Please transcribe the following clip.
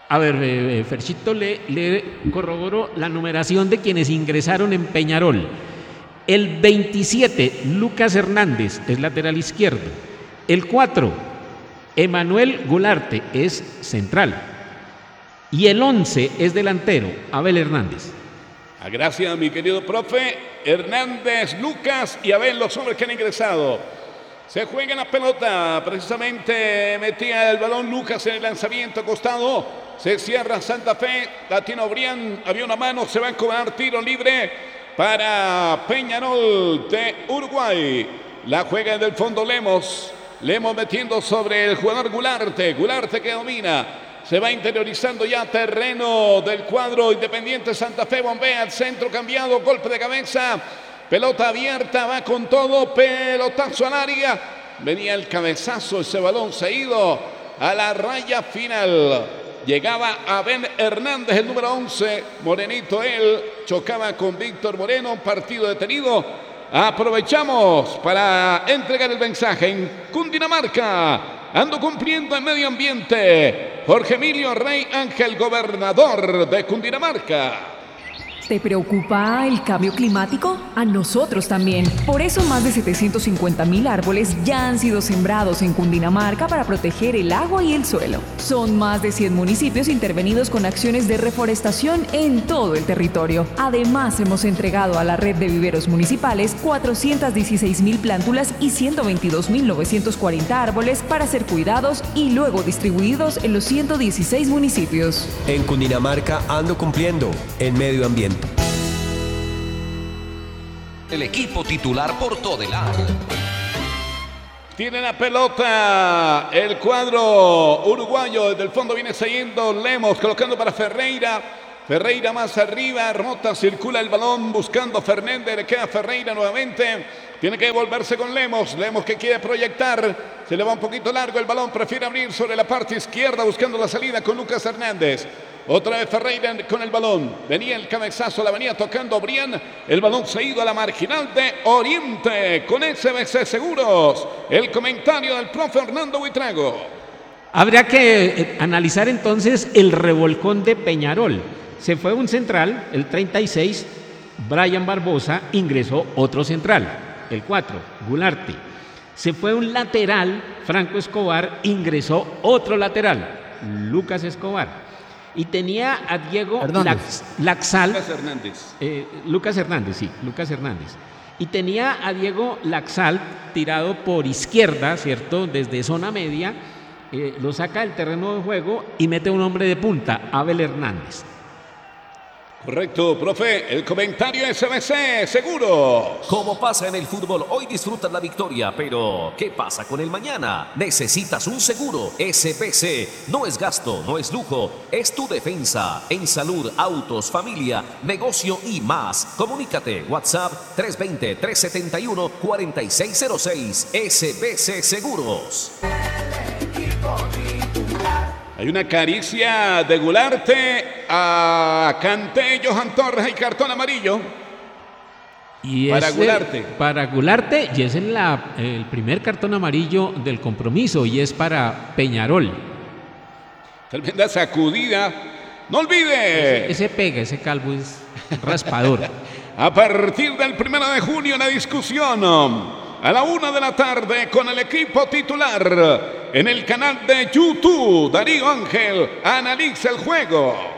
A ver, Ferchito, le corroboró la numeración de quienes ingresaron en Peñarol. El 27, Lucas Hernández, es lateral izquierdo. El 4, Emanuel Gularte, es central. Y el 11 es delantero, Abel Hernández. Gracias, mi querido profe. Hernández, Lucas y Abel, los hombres que han ingresado. Se juega la pelota, precisamente metía el balón Lucas en el lanzamiento costado. Se cierra Santa Fe, la tiene Obrián, había una mano, se va a cobrar tiro libre para Peñarol de Uruguay. La juega del fondo Lemos metiendo sobre el jugador Gularte que domina. Se va interiorizando ya terreno del cuadro Independiente Santa Fe, bombea al centro cambiado, golpe de cabeza. Pelota abierta, va con todo, pelotazo al área. Venía el cabezazo, ese balón se ha ido a la raya final. Llegaba Abel Hernández, el número 11. Morenito, él chocaba con Víctor Moreno, un partido detenido. Aprovechamos para entregar el mensaje en Cundinamarca. Ando cumpliendo el medio ambiente. Jorge Emilio Rey Ángel, gobernador de Cundinamarca. ¿Te preocupa el cambio climático? A nosotros también. Por eso más de 750,000 árboles ya han sido sembrados en Cundinamarca para proteger el agua y el suelo. Son más de 100 municipios intervenidos con acciones de reforestación en todo el territorio. Además, hemos entregado a la red de viveros municipales 416,000 plántulas y 122,940 árboles para ser cuidados y luego distribuidos en los 116 municipios. En Cundinamarca ando cumpliendo el medio ambiente. El equipo titular por Todelar. Tiene la pelota el cuadro uruguayo. Desde el fondo viene siguiendo Lemos, colocando para Ferreira. Ferreira más arriba, rota, circula el balón buscando Fernández. Le queda Ferreira nuevamente. Tiene que devolverse con Lemos. Lemos que quiere proyectar. Se le va un poquito largo el balón. Prefiere abrir sobre la parte izquierda buscando la salida con Lucas Hernández. Otra vez Ferreira con el balón. Venía el cabezazo, la venía tocando Brian. El balón se ha ido a la marginal de Oriente con SBC Seguros. El comentario del profe Hernando Buitrago. Habría que analizar entonces el revolcón de Peñarol. Se fue un central, el 36, Brian Barbosa, ingresó otro central, el 4, Gularte. Se fue un lateral, Franco Escobar, ingresó otro lateral, Lucas Escobar. Y tenía a Diego Laxal. Lucas Hernández. Y tenía a Diego Laxal tirado por izquierda, ¿cierto? Desde zona media, lo saca del terreno de juego y mete un hombre de punta, Abel Hernández. Correcto, profe. El comentario SBC Seguros. Como pasa en el fútbol, hoy disfrutas la victoria, pero ¿qué pasa con el mañana? Necesitas un seguro. SBC no es gasto, no es lujo, es tu defensa. En salud, autos, familia, negocio y más. Comunícate. WhatsApp 320-371-4606. SBC Seguros. Hay una caricia de Gularte a Kanté, Johan Torres y cartón amarillo. Y para Gularte. Para Gularte, y es el primer cartón amarillo del compromiso, y es para Peñarol. Tremenda sacudida. No olvide. Ese pega, ese calvo es raspador. A partir del 1 de junio, la discusión. A la 1 de la tarde con el equipo titular en el canal de YouTube. Darío Ángel analiza el juego.